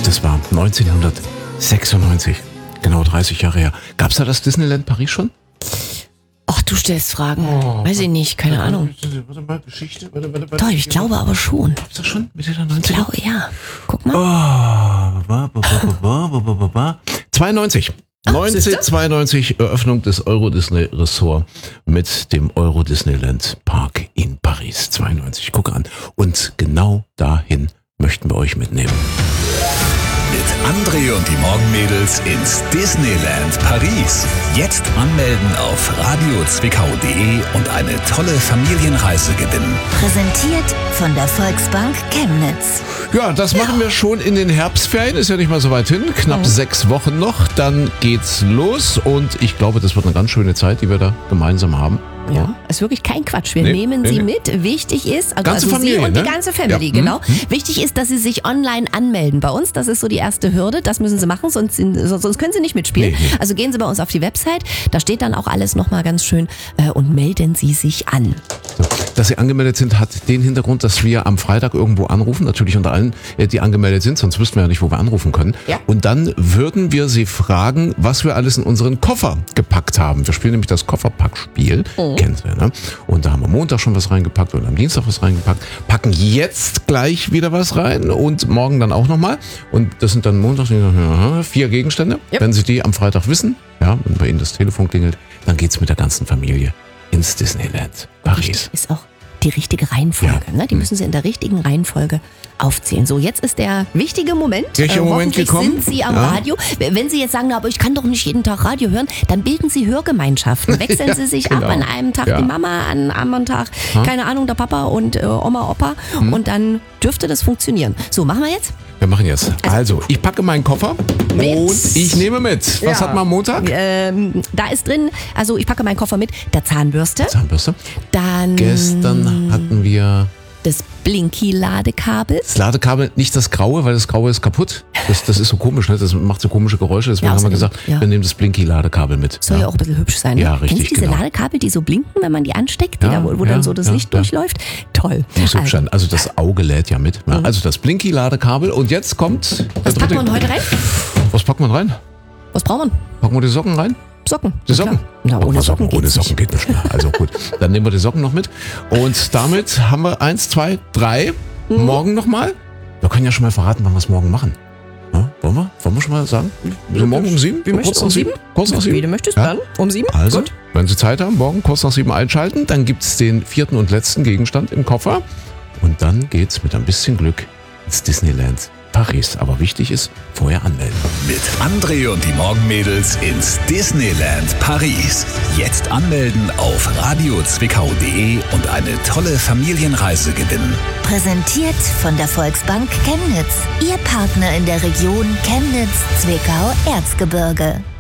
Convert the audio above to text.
das war 1996. Genau 30 Jahre her. Gab's da das Disneyland Paris schon? Ach, du stellst Fragen. Weiß ich nicht, keine Ahnung. Warte mal, Geschichte. Doch, ich glaube aber schon. Gab's das schon? Mitte der 90er? Ich glaube, ja. Guck mal. 92. 1992 Eröffnung des Euro Disney Resort mit dem Euro Disneyland Park in Paris. 92. Guck an. Und genau dahin möchten wir euch mitnehmen. Mit André und die Morgenmädels ins Disneyland Paris. Jetzt anmelden auf radiozwickau.de und eine tolle Familienreise gewinnen. Präsentiert von der Volksbank Chemnitz. Ja, das machen wir schon in den Herbstferien. Ist ja nicht mal so weit hin. Knapp 6 Wochen noch. Dann geht's los. Und ich glaube, das wird eine ganz schöne Zeit, die wir da gemeinsam haben. Ja, ist wirklich kein Quatsch. Wir nehmen sie mit. Wichtig ist, Ganze Familie, Sie und ne? die ganze Family, genau. Wichtig ist, dass Sie sich online anmelden bei uns. Das ist so die erste Hürde. Das müssen Sie machen, sonst können Sie nicht mitspielen. Nee. Also gehen Sie bei uns auf die Website. Da steht dann auch alles nochmal ganz schön und melden Sie sich an. So, dass Sie angemeldet sind, hat den Hintergrund, dass wir am Freitag irgendwo anrufen. Natürlich unter allen, die angemeldet sind. Sonst wüssten wir ja nicht, wo wir anrufen können. Ja. Und dann würden wir Sie fragen, was wir alles in unseren Koffer gepackt haben. Wir spielen nämlich das Kofferpackspiel. Kennt ihr, ne? Und da haben wir Montag schon was reingepackt und am Dienstag was reingepackt. Packen jetzt gleich wieder was rein und morgen dann auch nochmal. Und das sind dann Montag 4 Gegenstände. Yep. Wenn Sie die am Freitag wissen, ja, wenn bei Ihnen das Telefon klingelt, dann geht's mit der ganzen Familie ins Disneyland Paris. Richtig, ist auch die richtige Reihenfolge. Ja. Ne? Die müssen Sie in der richtigen Reihenfolge aufzählen. So, jetzt ist der wichtige Moment. Welcher Moment hoffentlich gekommen? sind Sie am Ja. Radio. Wenn Sie jetzt sagen, aber ich kann doch nicht jeden Tag Radio hören, dann bilden Sie Hörgemeinschaften. Wechseln Ja, Sie sich genau. ab. An einem Tag Ja. die Mama, an einem anderen Tag, keine Ahnung, der Papa und Oma, Opa. Und dann dürfte das funktionieren. So, machen wir jetzt? Wir machen jetzt. Also, ich packe meinen Koffer Mit. und ich nehme mit. Was Ja. hat man am Montag? Da ist drin, also ich packe meinen Koffer mit, der Zahnbürste, Zahnbürste. dann Gestern hatten wir das Blinky-Ladekabel. das Ladekabel, nicht das Graue, weil das Graue ist kaputt. Das ist so komisch, ne? Das macht so komische Geräusche. Deswegen Ja, haben wir außerdem, gesagt, ja. wir nehmen das Blinky-Ladekabel mit. Soll ja auch ein bisschen hübsch sein. Ne? Ja, richtig, Kennst du diese genau. Ladekabel, die so blinken, wenn man die ansteckt, Ja, wo ja, dann so das ja, Licht ja. durchläuft? Toll. Muss hübsch sein. Also das Auge lädt ja mit. Ja, also das Blinky-Ladekabel. Und jetzt kommt... Was packen wir heute rein? Was packt man rein? Was brauchen wir? Packen wir die Socken rein? Socken. Die Socken? Na, ohne Socken Ohne geht's Socken nicht. geht nicht mehr. Also gut, dann nehmen wir die Socken noch mit. Und damit haben wir 1, 2, 3. Morgen nochmal. Wir können ja schon mal verraten, wann wir es morgen machen. Ja, wollen wir? Wollen wir schon mal sagen? So morgen um 7? Wie möchtest du? Um 7? Kurz nach 7? Wie du möchtest, Ja. dann um 7. Also, Gut. wenn Sie Zeit haben, morgen kurz nach 7 einschalten. Dann gibt es den 4. und letzten Gegenstand im Koffer. Und dann geht's mit ein bisschen Glück ins Disneyland Paris. Aber wichtig ist, vorher anmelden. Mit André und die Morgenmädels ins Disneyland Paris. Jetzt anmelden auf radiozwickau.de und eine tolle Familienreise gewinnen. Präsentiert von der Volksbank Chemnitz. Ihr Partner in der Region Chemnitz, Zwickau, Erzgebirge.